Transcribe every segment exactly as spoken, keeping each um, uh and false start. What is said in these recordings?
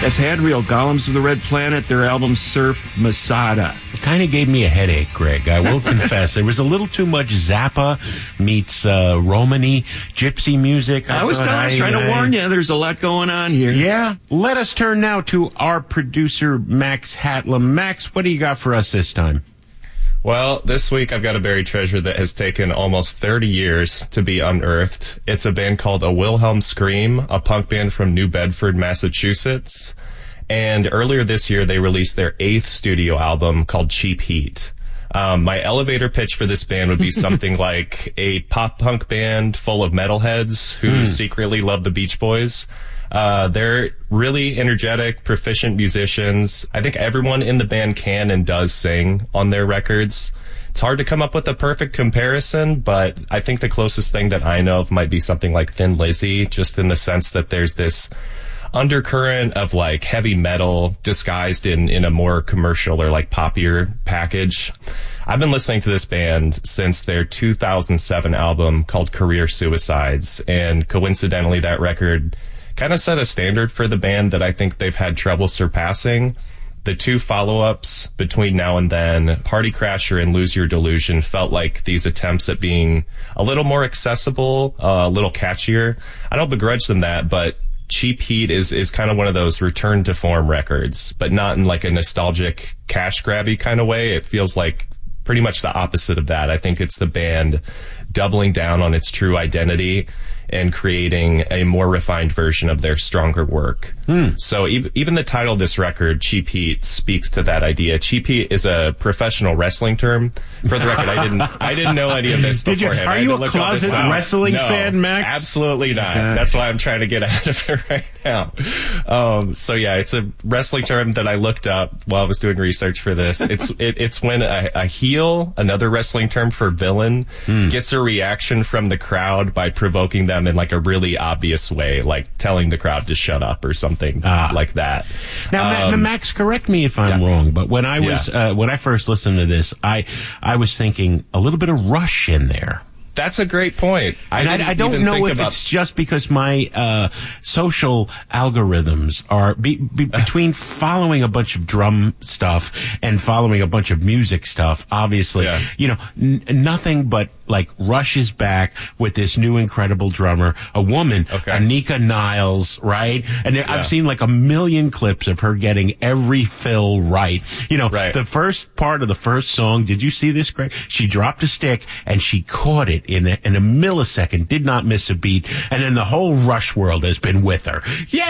That's Hadriel, Golems of the Red Planet, their album Surf Masada. It kind of gave me a headache, Greg. I will confess. There was a little too much Zappa meets uh, Romany, gypsy music. I, I was, telling, I was trying I, to warn you, there's a lot going on here. Yeah. Let us turn now to our producer, Max Hatlam. Max, what do you got for us this time? Well, this week I've got a buried treasure that has taken almost thirty years to be unearthed. It's a band called A Wilhelm Scream, a punk band from New Bedford, Massachusetts. And earlier this year, they released their eighth studio album called Cheap Heat. Um, my elevator pitch for this band would be something like a pop-punk band full of metalheads who mm. secretly love the Beach Boys. Uh, they're really energetic, proficient musicians. I think everyone in the band can and does sing on their records. It's hard to come up with a perfect comparison, but I think the closest thing that I know of might be something like Thin Lizzy, just in the sense that there's this undercurrent of like heavy metal disguised in, in a more commercial or like poppier package. I've been listening to this band since their two thousand seven album called Career Suicides, and coincidentally that record kind of set a standard for the band that I think they've had trouble surpassing. The two follow-ups between now and then, Party Crasher and Lose Your Delusion, felt like these attempts at being a little more accessible, uh, a little catchier. I don't begrudge them that, but Cheap Heat is, is kind of one of those return to form records, but not in like a nostalgic cash grabby kind of way. It feels like pretty much the opposite of that. I think it's the band doubling down on its true identity and creating a more refined version of their stronger work. Hmm. So even, even the title of this record, Cheap Heat, speaks to that idea. Cheap Heat is a professional wrestling term. For the record, I didn't I didn't know any of this Did beforehand. You, are you a closet wrestling no, fan, Max? Absolutely not. Okay. That's why I'm trying to get ahead of it right now. Um, so yeah, it's a wrestling term that I looked up while I was doing research for this. It's it, it's when a, a heel, another wrestling term for villain, hmm. gets a reaction from the crowd by provoking them in like a really obvious way, like telling the crowd to shut up or something ah. like that. Now, um, Max, correct me if I'm yeah. wrong, but when I was yeah. uh, when I first listened to this, I I was thinking a little bit of Rush in there. That's a great point. I, and I, I don't know if about... it's just because my uh, social algorithms are be, be, between following a bunch of drum stuff and following a bunch of music stuff. Obviously, yeah. you know, n- nothing but like Rush is back with this new incredible drummer, a woman, okay. Anika Niles, right? And yeah. I've seen like a million clips of her getting every fill right. You know, right. the first part of the first song. Did you see this, Greg? She dropped a stick and she caught it. In a, in a millisecond, did not miss a beat, and then the whole Rush world has been with her.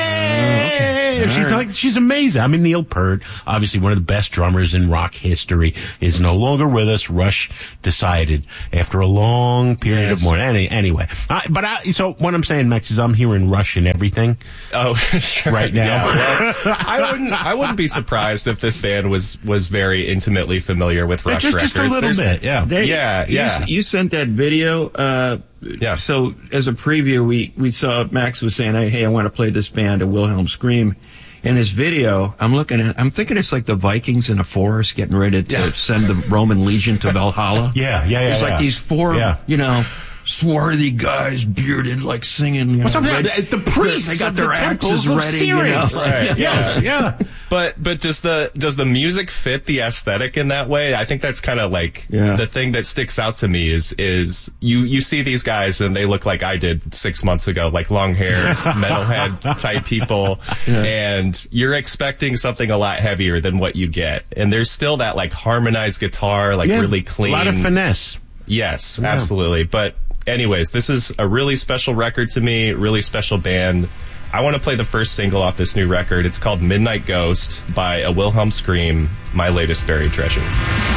Yay! Okay. She's right. like she's amazing. I mean, Neil Peart, obviously one of the best drummers in rock history, is no longer with us. Rush decided after a long period yes. of mourning. Any, anyway, I, but I, so what I'm saying, Max, is I'm hearing Rush in everything. Oh, sure. Right now, yeah, well, I wouldn't. I wouldn't be surprised if this band was was very intimately familiar with Rush just, records. Just a little There's, bit, yeah. They, yeah, yeah. You, you sent that video. Uh, yeah. So as a preview, we, we saw Max was saying, hey, hey, I want to play this band, a Wilhelm Scream. In his video, I'm looking at, I'm thinking it's like the Vikings in a forest getting ready to yeah. send the Roman legion to Valhalla. Yeah, yeah, yeah. It's yeah. like these four, yeah. you know, swarthy guys, bearded, like singing. You What's know, up, red, the priests They got of their the axes ready. You know? Right. Yes, yeah. But but does the does the music fit the aesthetic in that way? I think that's kind of like yeah. the thing that sticks out to me is is you you see these guys and they look like I did six months ago, like long hair, metalhead type people, yeah. and you're expecting something a lot heavier than what you get. And there's still that like harmonized guitar, like yeah, really clean, a lot of finesse. Yes, yeah. absolutely. But anyways, this is a really special record to me, really special band. I want to play the first single off this new record. It's called Midnight Ghost by A Wilhelm Scream, my latest buried treasure.